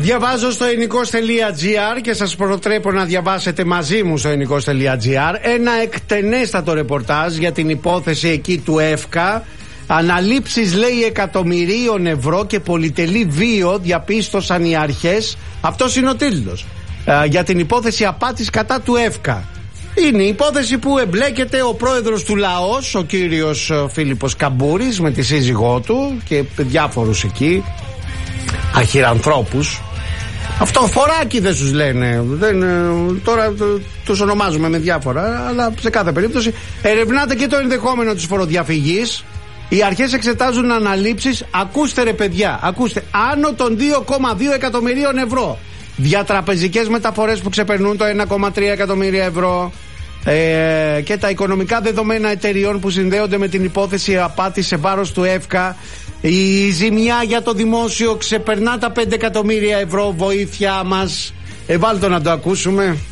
Διαβάζω στο ενικός.gr και σας προτρέπω να διαβάσετε μαζί μου στο ενικός.gr ένα εκτενέστατο ρεπορτάζ για την υπόθεση εκεί του ΕΦΚΑ. Αναλήψεις, λέει, εκατομμυρίων ευρώ και πολυτελή βίο διαπίστωσαν οι αρχές. Αυτός είναι ο τίτλος. Για την υπόθεση απάτης κατά του ΕΦΚΑ. Είναι η υπόθεση που εμπλέκεται ο πρόεδρος του ΛΑΟΣ, ο κύριος Φίλιππος Καμπούρης, με τη σύζυγό του και διάφορους εκεί αχυρανθρώπους. Αυτό φοράκι δεν τους λένε. Τώρα τους ονομάζουμε με διάφορα, αλλά σε κάθε περίπτωση ερευνάται και το ενδεχόμενο της φοροδιαφυγής. Οι αρχές εξετάζουν αναλήψεις, ακούστε ρε παιδιά, ακούστε, άνω των 2,2 εκατομμυρίων ευρώ. Διατραπεζικές μεταφορές που ξεπερνούν το 1,3 εκατομμύρια ευρώ. Και τα οικονομικά δεδομένα εταιριών που συνδέονται με την υπόθεση απάτης σε βάρος του ΕΦΚΑ. Η ζημιά για το δημόσιο ξεπερνά τα 5 εκατομμύρια ευρώ. Βοήθεια μας. Βάλτε να το ακούσουμε.